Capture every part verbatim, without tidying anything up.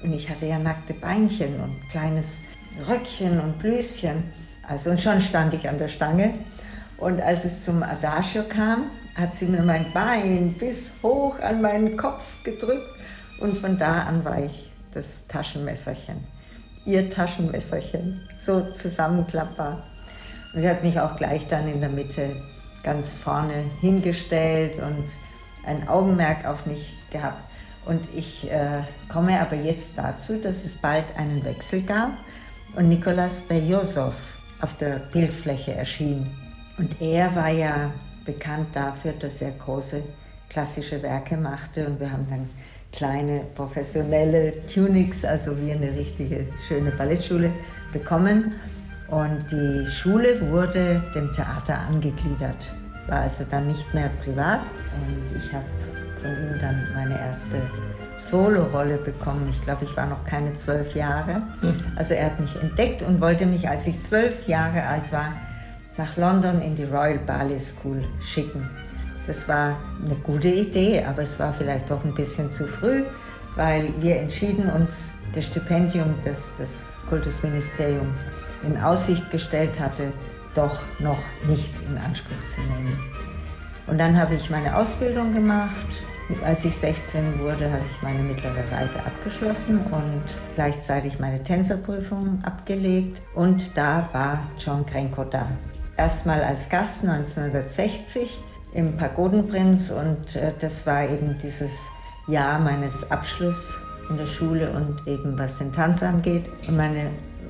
Und ich hatte ja nackte Beinchen und kleines Röckchen und Blüschen. Also, und schon stand ich an der Stange. Und als es zum Adagio kam, hat sie mir mein Bein bis hoch an meinen Kopf gedrückt. Und von da an war ich das Taschenmesserchen. Ihr Taschenmesserchen, so zusammenklappbar. Und sie hat mich auch gleich dann in der Mitte ganz vorne hingestellt und ein Augenmerk auf mich gehabt. Und ich äh, komme aber jetzt dazu, dass es bald einen Wechsel gab und Nicolas Belozow auf der Bildfläche erschien. Und er war ja bekannt dafür, dass er große klassische Werke machte. Und wir haben dann kleine professionelle Tunics, also wie eine richtige schöne Ballettschule, bekommen. Und die Schule wurde dem Theater angegliedert, war also dann nicht mehr privat. Und ich habe von ihm dann meine erste Solorolle bekommen. Ich glaube, ich war noch keine zwölf Jahre. Also er hat mich entdeckt und wollte mich, als ich zwölf Jahre alt war, nach London in die Royal Ballet School schicken. Das war eine gute Idee, aber es war vielleicht doch ein bisschen zu früh, weil wir entschieden uns, das Stipendium, das das Kultusministerium in Aussicht gestellt hatte, doch noch nicht in Anspruch zu nehmen. Und dann habe ich meine Ausbildung gemacht. Als ich sechzehn wurde, habe ich meine mittlere Reife abgeschlossen und gleichzeitig meine Tänzerprüfung abgelegt. Und da war John Crenco da. Erstmal als Gast neunzehnhundertsechzig im Pagodenprinz und äh, das war eben dieses Jahr meines Abschlusses in der Schule und eben was den Tanz angeht. Und meine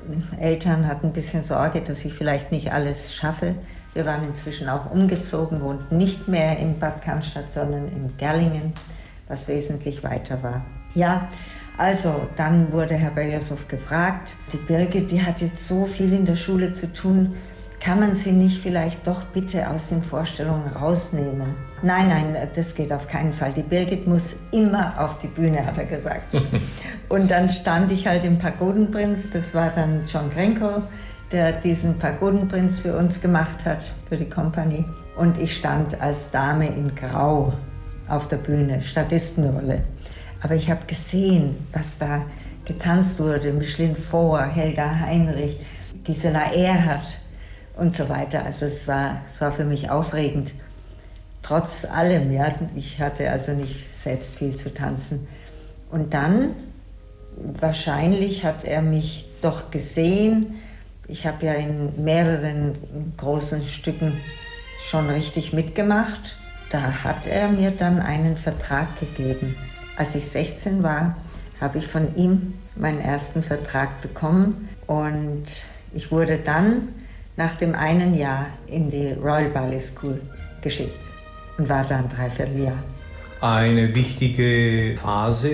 Eltern hatten ein bisschen Sorge, dass ich vielleicht nicht alles schaffe. Wir waren inzwischen auch umgezogen, wohnten nicht mehr in Bad Cannstatt, sondern in Gerlingen, was wesentlich weiter war. Ja, also dann wurde Herr Belozow gefragt, die Birgit, die hat jetzt so viel in der Schule zu tun, kann man sie nicht vielleicht doch bitte aus den Vorstellungen rausnehmen? Nein, nein, das geht auf keinen Fall. Die Birgit muss immer auf die Bühne, hat er gesagt. Und dann stand ich halt im Pagodenprinz, das war dann John Crenco, der diesen Pagodenprinz für uns gemacht hat, für die Kompanie. Und ich stand als Dame in Grau auf der Bühne, Statistenrolle. Aber ich habe gesehen, was da getanzt wurde. Micheline Foer, Helga Heinrich, Gisela Erhardt und so weiter. Also es war, es war für mich aufregend. Trotz allem, ja, ich hatte also nicht selbst viel zu tanzen. Und dann, wahrscheinlich hat er mich doch gesehen. Ich habe ja in mehreren großen Stücken schon richtig mitgemacht. Da hat er mir dann einen Vertrag gegeben. Als ich sechzehn war, habe ich von ihm meinen ersten Vertrag bekommen. Und ich wurde dann nach dem einen Jahr in die Royal Ballet School geschickt und war da ein Dreivierteljahr. Eine wichtige Phase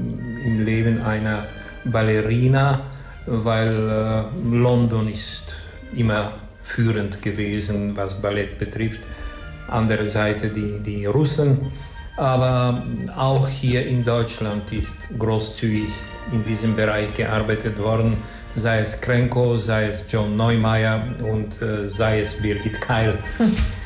im Leben einer Ballerina, weil äh, London ist immer führend gewesen, was Ballett betrifft. Andere Seite die, die Russen, aber auch hier in Deutschland ist großzügig in diesem Bereich gearbeitet worden, sei es Crenco, sei es John Neumeier und äh, sei es Birgit Keil.